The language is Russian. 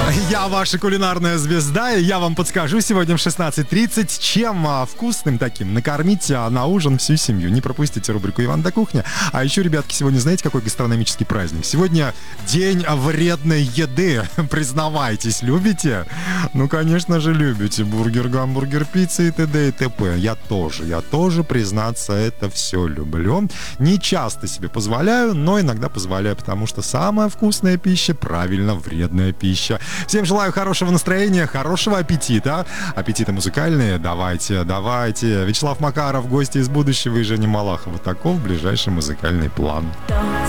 Я ваша кулинарная звезда, и я вам подскажу сегодня в 16:30, чем вкусным таким накормить на ужин всю семью. Не пропустите рубрику «Иван да кухня». А еще, ребятки, сегодня знаете, какой гастрономический праздник? Сегодня день вредной еды. Признавайтесь, любите? Ну, конечно же, любите. Бургер, гамбургер, пицца и т.д. и т.п. Я тоже, признаться, это все люблю. Не часто себе позволяю, но иногда позволяю, потому что самая вкусная пища, правильно, вредная пища. Всем желаю хорошего настроения, хорошего аппетита. Аппетиты музыкальные, давайте. Вячеслав Макаров, гости из будущего, и Женя Малахова. Таков ближайший музыкальный план.